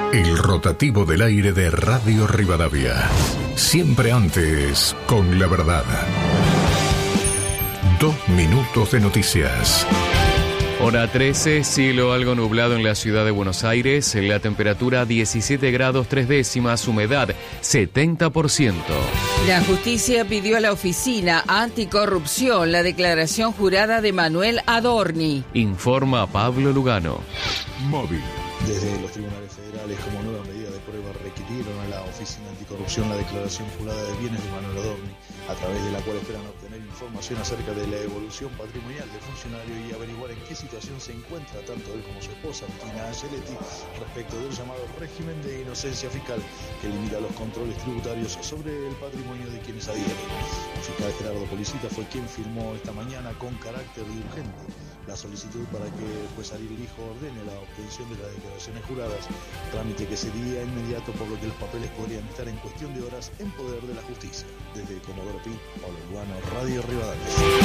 El rotativo del aire de Radio Rivadavia. Siempre antes, con la verdad. 2 minutos de noticias. Hora 13, cielo algo nublado en la ciudad de Buenos Aires, la temperatura 17 grados 3 décimas, humedad 70%. La justicia pidió a la Oficina Anticorrupción la declaración jurada de Manuel Adorni. Informa Pablo Lugano. Móvil. Desde los tribunales federales, como nueva medida de prueba, requirieron a la Oficina Anticorrupción la declaración jurada de bienes de Manuel Adorni, a través de la cual esperan obtener información acerca de la evolución patrimonial del funcionario y averiguar en qué situación se encuentra tanto él como su esposa, Tina Angeletti, respecto del llamado régimen de inocencia fiscal que limita los controles tributarios sobre el patrimonio de quienes adhieren. El fiscal Gerardo Policita fue quien firmó esta mañana con carácter de urgente la solicitud para que el juez Ariel Lijo ordene la obtención de las declaraciones juradas, trámite que sería inmediato, por lo que los papeles podrían estar en cuestión de horas en poder de la justicia. Desde Comodoro Pi, Pablo Lugano, Radio Rivadavia.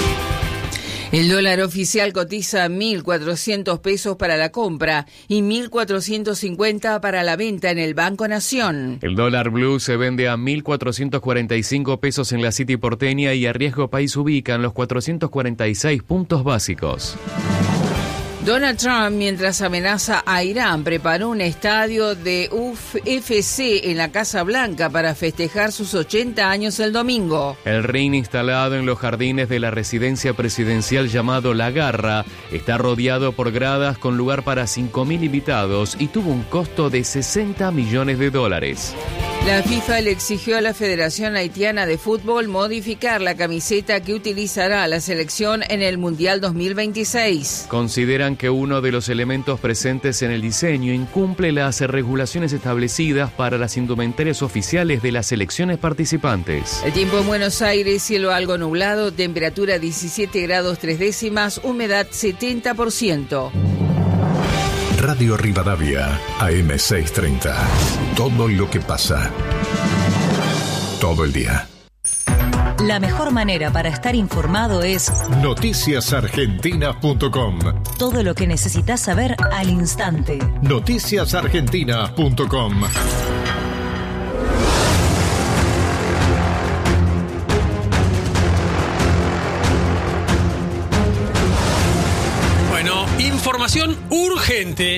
El dólar oficial cotiza 1.400 pesos para la compra y 1.450 para la venta en el Banco Nación. El dólar blue se vende a 1.445 pesos en la City porteña y a riesgo país ubican los 446 puntos básicos. Donald Trump, mientras amenaza a Irán, preparó un estadio de UFC en la Casa Blanca para festejar sus 80 años el domingo. El ring instalado en los jardines de la residencia presidencial llamado La Garra está rodeado por gradas con lugar para 5.000 invitados y tuvo un costo de $60 millones. La FIFA le exigió a la Federación Haitiana de Fútbol modificar la camiseta que utilizará la selección en el Mundial 2026. Consideran que uno de los elementos presentes en el diseño incumple las regulaciones establecidas para las indumentarias oficiales de las selecciones participantes. El tiempo en Buenos Aires, cielo algo nublado, temperatura 17 grados 3 décimas, humedad 70%. Radio Rivadavia, AM630. Todo lo que pasa. Todo el día. La mejor manera para estar informado es noticiasargentinas.com. Todo lo que necesitas saber al instante. noticiasargentinas.com. Bueno, información urgente.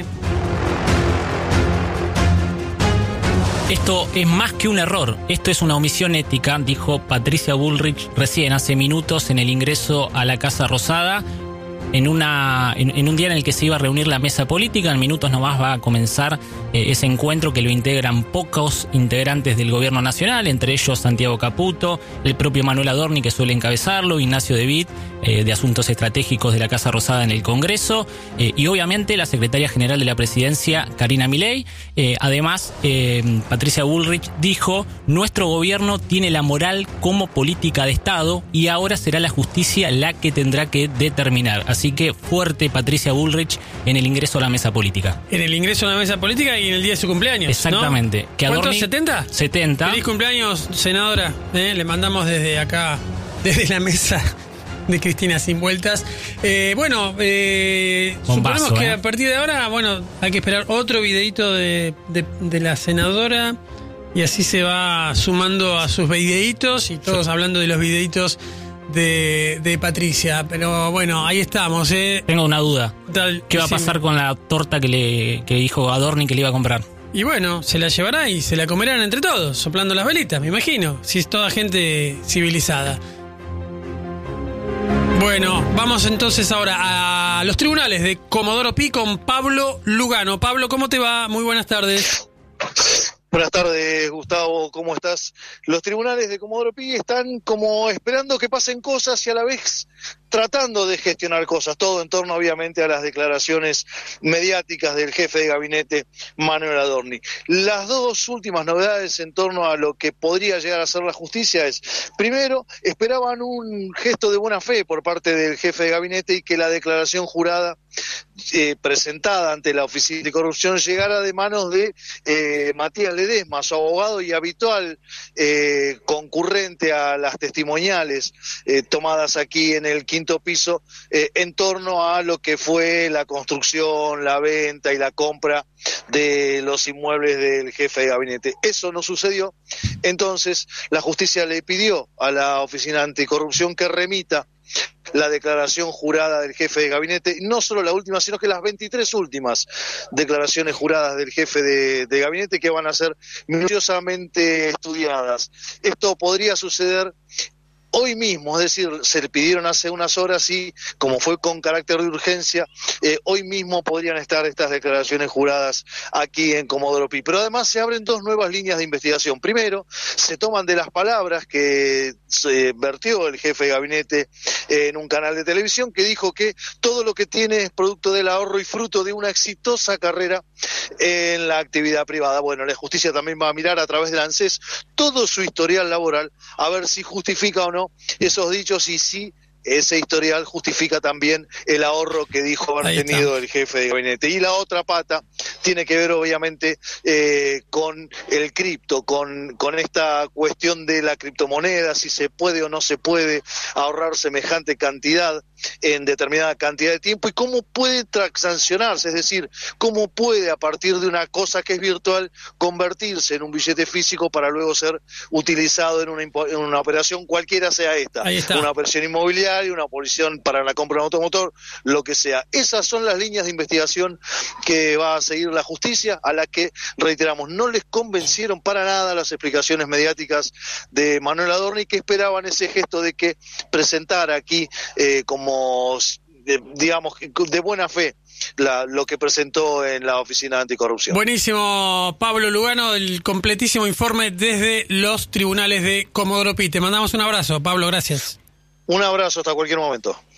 Esto es más que un error, esto es una omisión ética, dijo Patricia Bullrich recién hace minutos en el ingreso a la Casa Rosada, en un día en el que se iba a reunir la mesa política. En minutos nomás va a comenzar ese encuentro que lo integran pocos integrantes del gobierno nacional, entre ellos Santiago Caputo, el propio Manuel Adorni, que suele encabezarlo, Ignacio De Witt, de Asuntos Estratégicos de la Casa Rosada en el Congreso, y obviamente la secretaria general de la Presidencia, Karina Milei. Además, Patricia Bullrich dijo: nuestro gobierno tiene la moral como política de Estado y ahora será la justicia la que tendrá que determinar. Así que fuerte Patricia Bullrich en el ingreso a la mesa política. En el ingreso a la mesa política y en el día de su cumpleaños, exactamente. ¿No? Que ¿Cuántos? Adorni, ¿70? 70. Feliz cumpleaños, senadora. Le mandamos desde acá, desde la mesa de Cristina Sin Vueltas. Suponemos que a partir de ahora, hay que esperar otro videíto de la senadora, y así se va sumando a sus videitos y todos hablando de los videitos de Patricia. Pero bueno, ahí estamos. Tengo una duda. ¿Qué va a pasar con la torta que dijo Adorni que le iba a comprar? Y bueno, se la llevará y se la comerán entre todos, soplando las velitas, me imagino, si es toda gente civilizada. Bueno, vamos entonces ahora a los tribunales de Comodoro Pi con Pablo Lugano. Pablo, ¿cómo te va? Muy buenas tardes. Buenas tardes, Gustavo, ¿cómo estás? Los tribunales de Comodoro Pi están como esperando que pasen cosas y a la vez tratando de gestionar cosas, todo en torno obviamente a las declaraciones mediáticas del jefe de gabinete, Manuel Adorni. Las dos últimas novedades en torno a lo que podría llegar a ser la justicia es: primero, esperaban un gesto de buena fe por parte del jefe de gabinete y que la declaración jurada presentada ante la Oficina de Corrupción llegara de manos de Matías Ledesma, su abogado y habitual concurrente a las testimoniales tomadas aquí en el quinto piso en torno a lo que fue la construcción, la venta y la compra de los inmuebles del jefe de gabinete. Eso no sucedió, entonces la justicia le pidió a la Oficina Anticorrupción que remita la declaración jurada del jefe de gabinete, no solo la última, sino que las 23 últimas declaraciones juradas del jefe de gabinete, que van a ser minuciosamente estudiadas. Esto podría suceder hoy mismo, es decir, se le pidieron hace unas horas y como fue con carácter de urgencia, hoy mismo podrían estar estas declaraciones juradas aquí en Comodoro Pi. Pero además se abren dos nuevas líneas de investigación. Primero, se toman de las palabras que se vertió el jefe de gabinete en un canal de televisión, que dijo que todo lo que tiene es producto del ahorro y fruto de una exitosa carrera en la actividad privada. Bueno, la justicia también va a mirar a través del ANSES todo su historial laboral, a ver si justifica o no esos dichos y si ese historial justifica también el ahorro que dijo haber tenido el jefe de gabinete. Y la otra pata tiene que ver obviamente con el cripto, con esta cuestión de la criptomoneda, si se puede o no se puede ahorrar semejante cantidad en determinada cantidad de tiempo y cómo puede sancionarse, es decir, cómo puede a partir de una cosa que es virtual convertirse en un billete físico para luego ser utilizado en una operación cualquiera sea esta, una operación inmobiliaria, una operación para la compra de un automotor, lo que sea. Esas son las líneas de investigación que va a seguir la justicia, a la que, reiteramos, no les convencieron para nada las explicaciones mediáticas de Manuel Adorni, que esperaban ese gesto de que presentara aquí como, digamos, de buena fe lo que presentó en la Oficina Anticorrupción. Buenísimo, Pablo Lugano, el completísimo informe desde los tribunales de Comodoro Pi. Te mandamos un abrazo, Pablo, gracias. Un abrazo hasta cualquier momento.